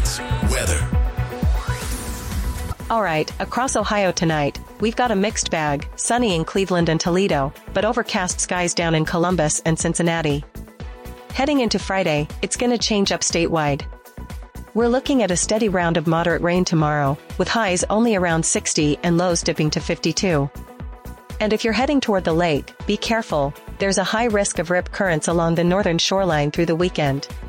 Sports weather. Alright, across Ohio tonight, we've got a mixed bag, sunny in Cleveland and Toledo, but overcast skies down in Columbus and Cincinnati. Heading into Friday, it's gonna change up statewide. We're looking at a steady round of moderate rain tomorrow, with highs only around 60 and lows dipping to 52. And if you're heading toward the lake, be careful, there's a high risk of rip currents along the northern shoreline through the weekend.